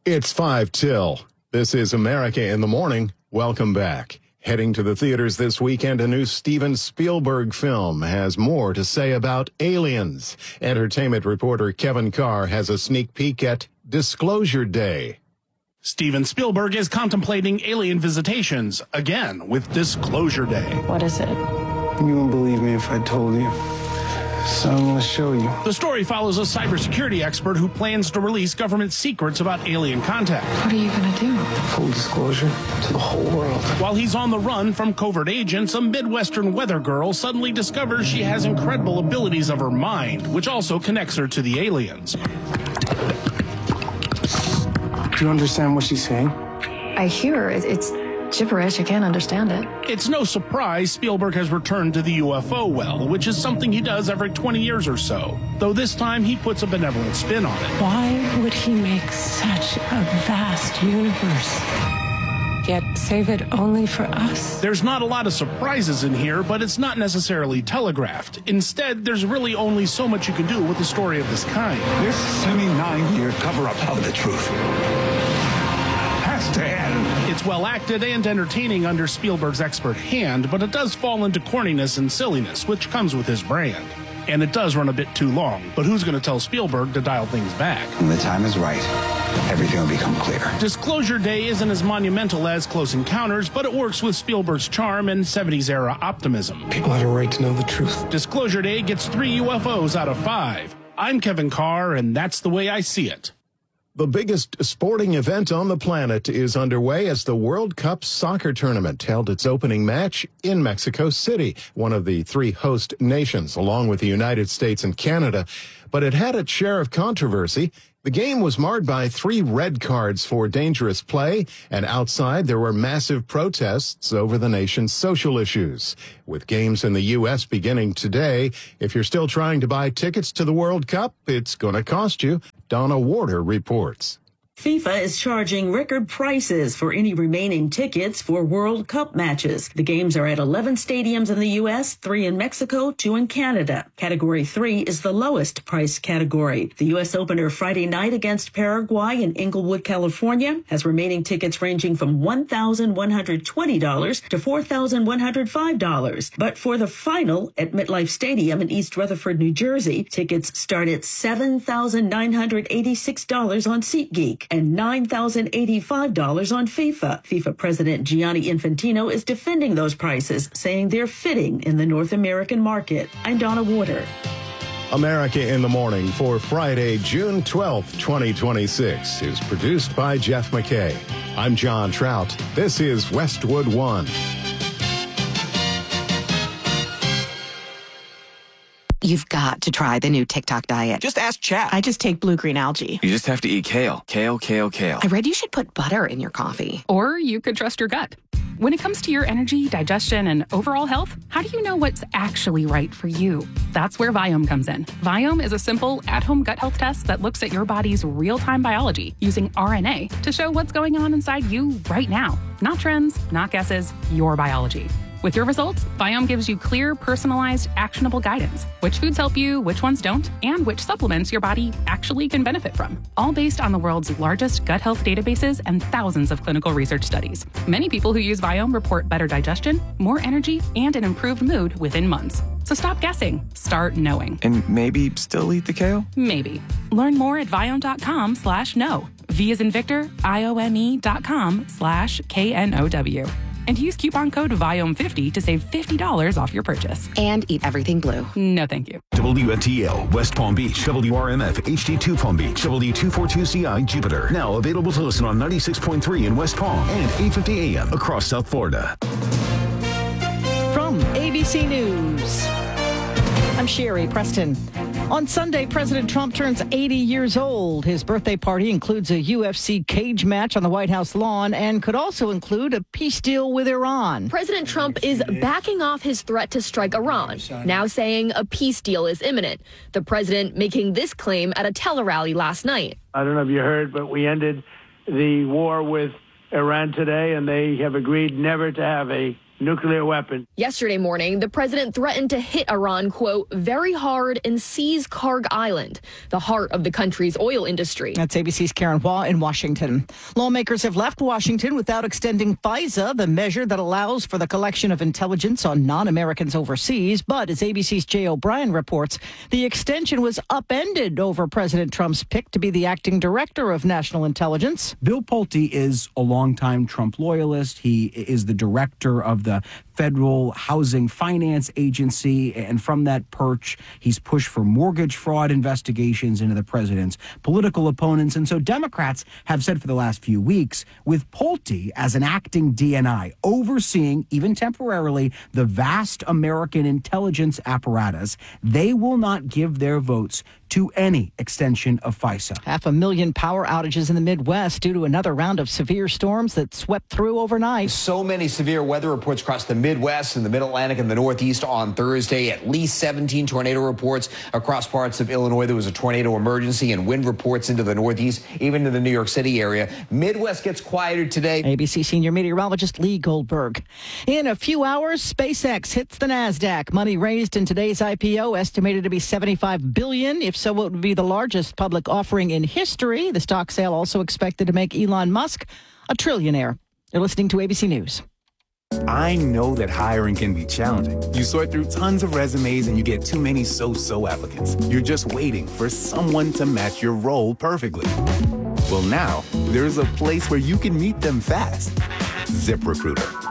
It's 5 till. This is America in the Morning. Welcome back. Heading to the theaters this weekend, a new Steven Spielberg film has more to say about aliens. Entertainment reporter Kevin Carr has a sneak peek at Disclosure Day. Steven Spielberg is contemplating alien visitations, again with Disclosure Day. What is it? You wouldn't believe me if I told you. So I'm going to show you. The story follows a cybersecurity expert who plans to release government secrets about alien contact. What are you going to do? Full disclosure to the whole world. While he's on the run from covert agents, a Midwestern weather girl suddenly discovers she has incredible abilities of her mind, which also connects her to the aliens. Do you understand what she's saying? I hear it's gibberish. I can't understand it. It's no surprise Spielberg has returned to the UFO well, which is something he does every 20 years or so, though this time he puts a benevolent spin on it. Why would he make such a vast universe, yet save it only for us? There's not a lot of surprises in here, but it's not necessarily telegraphed. Instead, there's really only so much you can do with a story of this kind. This semi-9-year cover-up of the truth has to end. It's well acted and entertaining under Spielberg's expert hand, but it does fall into corniness and silliness, which comes with his brand. And it does run a bit too long, but who's going to tell Spielberg to dial things back? When the time is right, everything will become clear. Disclosure Day isn't as monumental as Close Encounters, but it works with Spielberg's charm and 70s-era optimism. People have a right to know the truth. Disclosure Day gets 3 UFOs out of 5. I'm Kevin Carr, and that's the way I see it. The biggest sporting event on the planet is underway as the World Cup soccer tournament held its opening match in Mexico City, one of the 3 host nations, along with the United States and Canada. But it had its share of controversy. The game was marred by 3 red cards for dangerous play, and outside there were massive protests over the nation's social issues. With games in the U.S. beginning today, if you're still trying to buy tickets to the World Cup, it's going to cost you. Donna Warder reports. FIFA is charging record prices for any remaining tickets for World Cup matches. The games are at 11 stadiums in the U.S., 3 in Mexico, 2 in Canada. Category 3 is the lowest price category. The U.S. opener Friday night against Paraguay in Inglewood, California, has remaining tickets ranging from $1,120 to $4,105. But for the final at MetLife Stadium in East Rutherford, New Jersey, tickets start at $7,986 on SeatGeek and $9,085 on FIFA. FIFA President Gianni Infantino is defending those prices, saying they're fitting in the North American market. I'm Donna Warder. America in the Morning for Friday, June 12th, 2026 is produced by Jeff McKay. I'm John Trout. This is Westwood One. You've got to try the new TikTok diet. Just ask Chat. I just take blue-green algae. You just have to eat kale. Kale, kale, kale. I read you should put butter in your coffee. Or you could trust your gut. When it comes to your energy, digestion, and overall health, how do you know what's actually right for you? That's where Viome comes in. Viome is a simple, at-home gut health test that looks at your body's real-time biology using RNA to show what's going on inside you right now. Not trends, not guesses, your biology. With your results, Viome gives you clear, personalized, actionable guidance. Which foods help you, which ones don't, and which supplements your body actually can benefit from. All based on the world's largest gut health databases and thousands of clinical research studies. Many people who use Viome report better digestion, more energy, and an improved mood within months. So stop guessing. Start knowing. And maybe still eat the kale? Maybe. Learn more at Viome.com/know. V as in Victor, IOME.com/KNOW. And use coupon code VIOME50 to save $50 off your purchase. And eat everything blue. No, thank you. WFTL, West Palm Beach, WRMF, HD2 Palm Beach, W242CI, Jupiter. Now available to listen on 96.3 in West Palm and 850 AM across South Florida. From ABC News, I'm Sherry Preston. On Sunday, President Trump turns 80 years old. His birthday party includes a UFC cage match on the White House lawn and could also include a peace deal with Iran. President Trump is backing off his threat to strike Iran, now saying a peace deal is imminent. The president making this claim at a tele-rally last night. I don't know if you heard, but we ended the war with Iran today, and they have agreed never to have a nuclear weapon. Yesterday morning, the president threatened to hit Iran, quote, very hard and seize Karg Island, the heart of the country's oil industry. That's ABC's Karen Hua in Washington. Lawmakers have left Washington without extending FISA, the measure that allows for the collection of intelligence on non-Americans overseas. But as ABC's Jay O'Brien reports, the extension was upended over President Trump's pick to be the acting director of national intelligence. Bill Pulte is a longtime Trump loyalist. He is the director of the Federal Housing Finance Agency, and from that perch, he's pushed for mortgage fraud investigations into the president's political opponents. And so Democrats have said for the last few weeks, with Pulte as an acting DNI, overseeing, even temporarily, the vast American intelligence apparatus, they will not give their votes to any extension of FISA. 500,000 power outages in the Midwest due to another round of severe storms that swept through overnight. So many severe weather reports across the Midwest and the Mid-Atlantic and the Northeast on Thursday. At least 17 tornado reports across parts of Illinois. There was a tornado emergency and wind reports into the Northeast, even to the New York City area. Midwest gets quieter today. ABC senior meteorologist Lee Goldberg. In a few hours, SpaceX hits the NASDAQ. Money raised in today's IPO estimated to be $75 billion. If so, it would be the largest public offering in history. The stock sale also expected to make Elon Musk a trillionaire. You're listening to ABC News. I know that hiring can be challenging. You sort through tons of resumes and you get too many so-so applicants. You're just waiting for someone to match your role perfectly. Well, now there's a place where you can meet them fast. ZipRecruiter.